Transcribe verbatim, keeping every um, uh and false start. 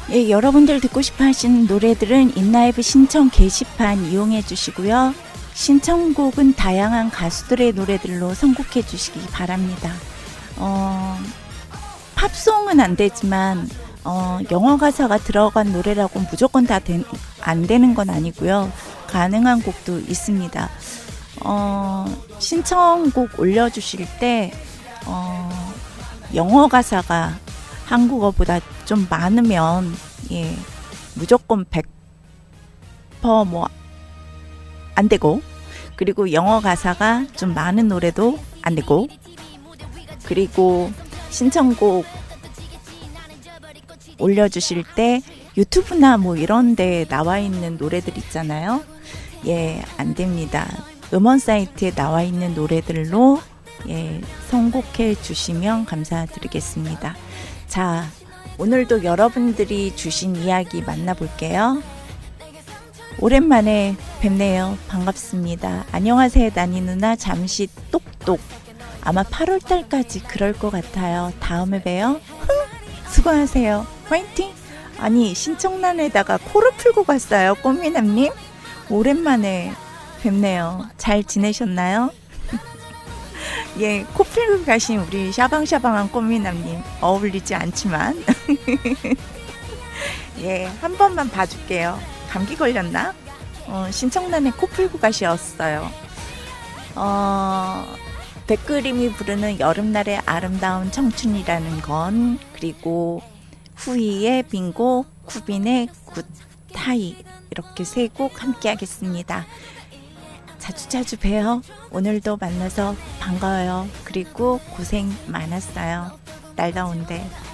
예, 여러분들 듣고 싶어 하시는 노래들은 인라이브 신청 게시판 이용해 주시고요. 신청곡은 다양한 가수들의 노래들로 선곡해 주시기 바랍니다. 어, 팝송은 안 되지만 어, 영어 가사가 들어간 노래라고 무조건 다 안 되는 건 아니고요. 가능한 곡도 있습니다. 어, 신청곡 올려주실 때 어, 영어 가사가 한국어보다 좀 많으면 예, 무조건 백 퍼센트 뭐 안 되고, 그리고 영어 가사가 좀 많은 노래도 안 되고, 그리고 신청곡 올려주실 때 유튜브나 뭐 이런 데 나와 있는 노래들 있잖아요. 예, 안 됩니다. 음원 사이트에 나와 있는 노래들로 예, 선곡해 주시면 감사드리겠습니다. 자, 오늘도 여러분들이 주신 이야기 만나볼게요. 오랜만에 뵙네요. 반갑습니다. 안녕하세요, 나니 누나. 잠시 똑똑. 아마 팔월 달까지 그럴 것 같아요. 다음에 봬요. 수고하세요. 화이팅! 아니, 신청란에다가 코를 풀고 갔어요. 꽃미남님. 오랜만에 뵙네요. 잘 지내셨나요? 예, 코 풀고 가신 우리 샤방샤방한 꽃미남님. 어울리지 않지만. 예, 한 번만 봐줄게요. 감기 걸렸나? 어, 신청란에 코 풀고 가셨어요. 어, 백그림이 부르는 여름날의 아름다운 청춘이라는 건, 그리고 후이의 빙고, 쿠빈의 굿타이, 이렇게 세 곡 함께 하겠습니다. 자주자주 봬요. 오늘도 만나서 반가워요. 그리고 고생 많았어요. 날 더운데.